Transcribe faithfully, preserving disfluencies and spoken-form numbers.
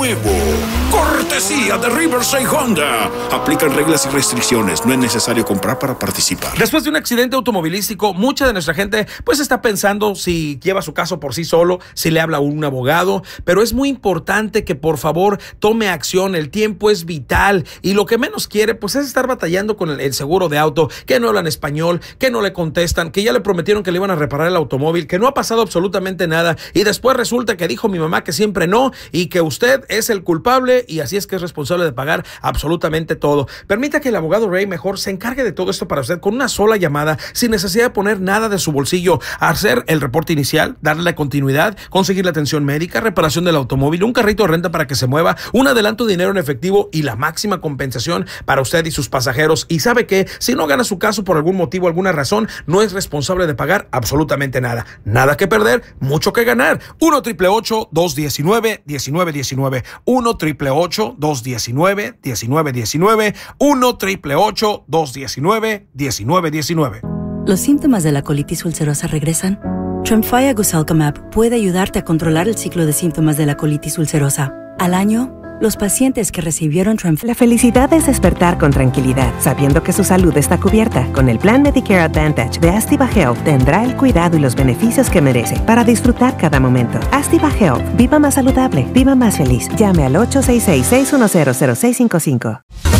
Nuevo. Cortesía de Riverside Honda. Aplican reglas y restricciones. No es necesario comprar para participar. Después de un accidente automovilístico, mucha de nuestra gente pues está pensando si lleva su caso por sí solo, si le habla a un abogado, pero es muy importante que por favor tome acción. El tiempo es vital y lo que menos quiere pues es estar batallando con el, el seguro de auto, que no hablan español, que no le contestan, que ya le prometieron que le iban a reparar el automóvil, que no ha pasado absolutamente nada y después resulta que dijo mi mamá que siempre no y que usted es el culpable y así es que es responsable de pagar absolutamente todo. Permita que el abogado Ray mejor se encargue de todo esto para usted con una sola llamada, sin necesidad de poner nada de su bolsillo. Hacer el reporte inicial, darle la continuidad, conseguir la atención médica, reparación del automóvil, un carrito de renta para que se mueva, un adelanto de dinero en efectivo y la máxima compensación para usted y sus pasajeros. Y sabe que si no gana su caso por algún motivo, alguna razón, no es responsable de pagar absolutamente nada. Nada que perder, mucho que ganar. uno, triple ocho, dos uno nueve, uno nueve uno nueve. uno, triple ocho, dos uno nueve, uno nueve uno nueve. uno, triple ocho, dos uno nueve, uno nueve uno nueve. ¿Los síntomas de la colitis ulcerosa regresan? Tremfya Guselkumab puede ayudarte a controlar el ciclo de síntomas de la colitis ulcerosa. Al año, los pacientes que recibieron Tremfya... La felicidad es despertar con tranquilidad, sabiendo que su salud está cubierta. Con el plan Medicare Advantage de Astiva Health tendrá el cuidado y los beneficios que merece para disfrutar cada momento. Astiva Health. Viva más saludable. Viva más feliz. Llame al ocho seis seis, seis uno cero, cero seis cinco cinco.